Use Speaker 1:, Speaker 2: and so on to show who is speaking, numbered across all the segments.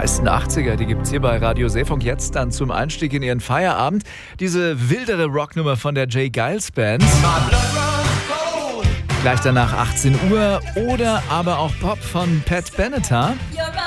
Speaker 1: meisten 80er, die gibt's hier bei Radio Seefunk jetzt dann zum Einstieg in ihren Feierabend. Diese wildere Rocknummer von der J. Geils Band. Gleich danach 18 Uhr oder aber auch Pop von Pat Benatar.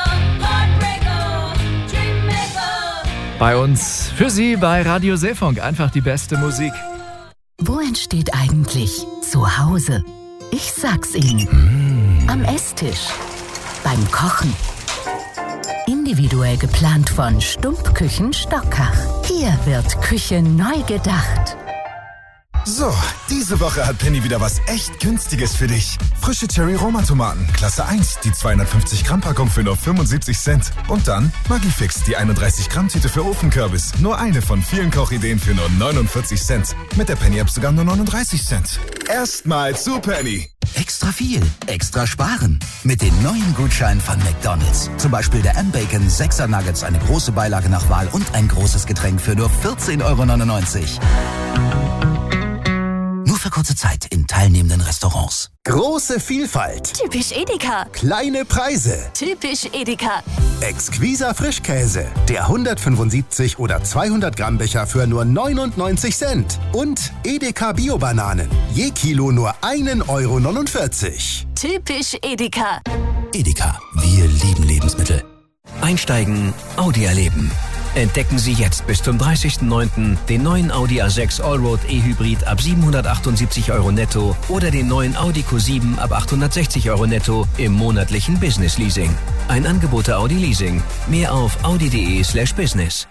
Speaker 1: Bei uns, für Sie bei Radio Seefunk, einfach die beste Musik.
Speaker 2: Wo entsteht eigentlich Zuhause? Ich sag's Ihnen. Am Esstisch. Beim Kochen. Individuell geplant von Stumpfküchen Stockach. Hier wird Küche neu gedacht.
Speaker 3: So, diese Woche hat Penny wieder was echt Günstiges für dich. Frische Cherry-Roma-Tomaten, Klasse 1, die 250 Gramm Packung für nur 75 Cent. Und dann Magifix, die 31 Gramm Tüte für Ofenkürbis. Nur eine von vielen Kochideen für nur 49 Cent. Mit der Penny-App sogar nur 39 Cent. Erstmal zu Penny.
Speaker 4: Extra viel, extra sparen. Mit den neuen Gutscheinen von McDonald's. Zum Beispiel der M-Bacon 6er Nuggets, eine große Beilage nach Wahl und ein großes Getränk für nur 14,99 €. Nur für kurze Zeit in teilnehmenden Restaurants.
Speaker 5: Große Vielfalt.
Speaker 6: Typisch Edeka.
Speaker 5: Kleine Preise.
Speaker 6: Typisch Edeka.
Speaker 5: Exquiser Frischkäse. Der 175 oder 200 Gramm Becher für nur 99 Cent. Und Edeka Bio-Bananen. Je Kilo nur 1,49 €.
Speaker 6: Typisch Edeka.
Speaker 4: Edeka, wir lieben Lebensmittel.
Speaker 7: Einsteigen, Audi erleben. Entdecken Sie jetzt bis zum 30.09. den neuen Audi A6 Allroad E-Hybrid ab 778 € netto oder den neuen Audi Q7 ab 860 € netto im monatlichen Business Leasing. Ein Angebot der Audi Leasing. Mehr auf audi.de/business.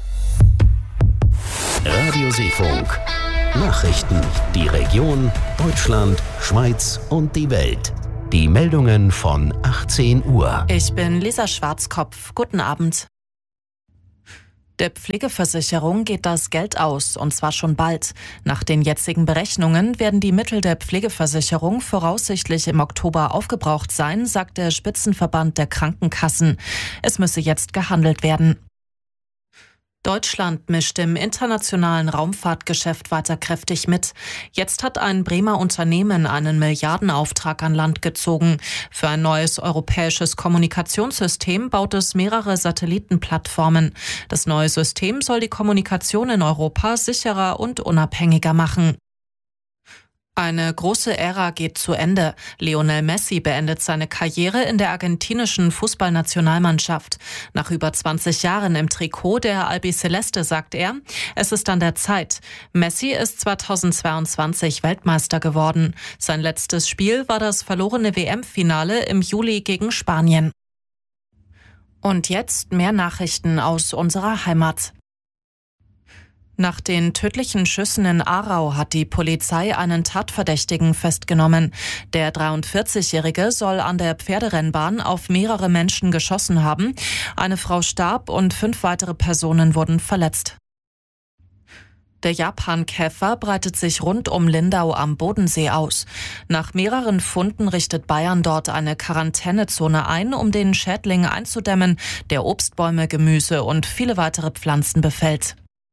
Speaker 8: Radio Seefunk. Nachrichten. Die Region, Deutschland, Schweiz und die Welt. Die Meldungen von 18 Uhr.
Speaker 9: Ich bin Lisa Schwarzkopf. Guten Abend. Der Pflegeversicherung geht das Geld aus, und zwar schon bald. Nach den jetzigen Berechnungen werden die Mittel der Pflegeversicherung voraussichtlich im Oktober aufgebraucht sein, sagt der Spitzenverband der Krankenkassen. Es müsse jetzt gehandelt werden. Deutschland mischt im internationalen Raumfahrtgeschäft weiter kräftig mit. Jetzt hat ein Bremer Unternehmen einen Milliardenauftrag an Land gezogen. Für ein neues europäisches Kommunikationssystem baut es mehrere Satellitenplattformen. Das neue System soll die Kommunikation in Europa sicherer und unabhängiger machen. Eine große Ära geht zu Ende. Lionel Messi beendet seine Karriere in der argentinischen Fußballnationalmannschaft. Nach über 20 Jahren im Trikot der Albiceleste sagt er, es ist an der Zeit. Messi ist 2022 Weltmeister geworden. Sein letztes Spiel war das verlorene WM-Finale im Juli gegen Spanien. Und jetzt mehr Nachrichten aus unserer Heimat. Nach den tödlichen Schüssen in Aarau hat die Polizei einen Tatverdächtigen festgenommen. Der 43-Jährige soll an der Pferderennbahn auf mehrere Menschen geschossen haben. Eine Frau starb und 5 weitere Personen wurden verletzt. Der Japankäfer breitet sich rund um Lindau am Bodensee aus. Nach mehreren Funden richtet Bayern dort eine Quarantänezone ein, um den Schädling einzudämmen, der Obstbäume, Gemüse und viele weitere Pflanzen befällt.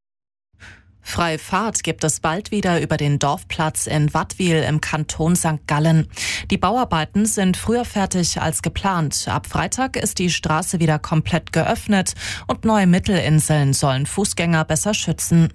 Speaker 9: Freie Fahrt gibt es bald wieder über den Dorfplatz in Wattwil im Kanton St. Gallen. Die Bauarbeiten sind früher fertig als geplant. Ab Freitag ist die Straße wieder komplett geöffnet und neue Mittelinseln sollen Fußgänger besser schützen.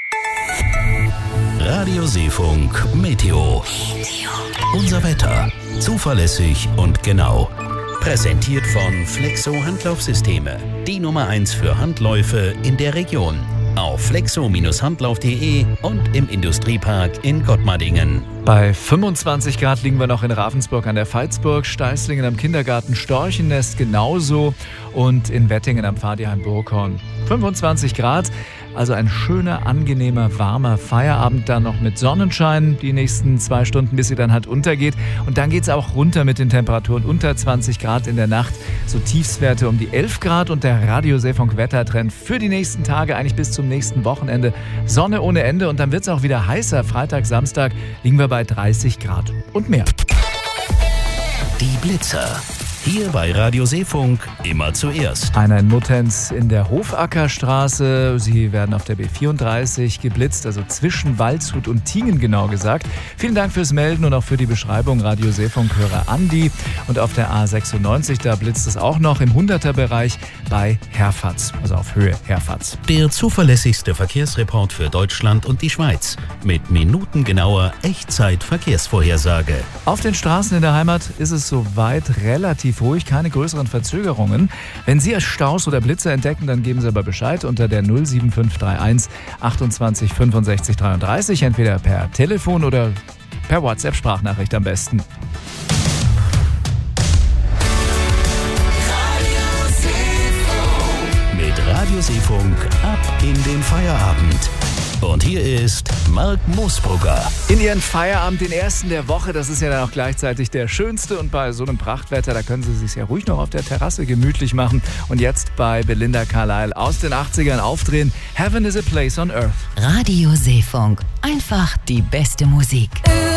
Speaker 8: Radio Seefunk Meteo. Unser Wetter. Zuverlässig und genau. Präsentiert von Flexo Handlaufsysteme. Die Nummer 1 für Handläufe in der Region. Auf flexo-handlauf.de und im Industriepark in Gottmardingen.
Speaker 1: Bei 25 Grad liegen wir noch in Ravensburg an der Veitsburg, Steißlingen am Kindergarten, Storchennest genauso und in Wettingen am Pfadieheim Burghorn 25 Grad. Also ein schöner, angenehmer, warmer Feierabend dann noch mit Sonnenschein die nächsten 2 Stunden, bis sie dann halt untergeht. Und dann geht es auch runter mit den Temperaturen unter 20 Grad in der Nacht. So Tiefstwerte um die 11 Grad und der Radio Seefunk Wettertrend für die nächsten Tage, eigentlich bis zum nächsten Wochenende. Sonne ohne Ende und dann wird es auch wieder heißer. Freitag, Samstag liegen wir bei 30 Grad und mehr.
Speaker 8: Die Blitzer. Hier bei Radio Seefunk immer zuerst.
Speaker 1: Einer in Muttenz in der Hofackerstraße. Sie werden auf der B34 geblitzt, also zwischen Waldshut und Tingen genau gesagt. Vielen Dank fürs Melden und auch für die Beschreibung. Radio Seefunk-Hörer Andi. Und auf der A96, da blitzt es auch noch im 100er-Bereich bei Herfatz, also auf Höhe Herfatz.
Speaker 8: Der zuverlässigste Verkehrsreport für Deutschland und die Schweiz. Mit minutengenauer Echtzeit-Verkehrsvorhersage.
Speaker 1: Auf den Straßen in der Heimat ist es soweit relativ ruhig, keine größeren Verzögerungen. Wenn Sie Staus oder Blitze entdecken, dann geben Sie aber Bescheid unter der 07531 28 65 33, entweder per Telefon oder per WhatsApp-Sprachnachricht am besten.
Speaker 8: Mit Radio Seefunk ab in den Feierabend. Und hier ist Mark Moosbrugger.
Speaker 1: In Ihren Feierabend, den ersten der Woche, das ist ja dann auch gleichzeitig der schönste. Und bei so einem Prachtwetter, da können Sie sich ja ruhig noch auf der Terrasse gemütlich machen. Und jetzt bei Belinda Carlisle aus den 80ern aufdrehen. Heaven is a place on earth.
Speaker 2: Radio Seefunk. Einfach die beste Musik.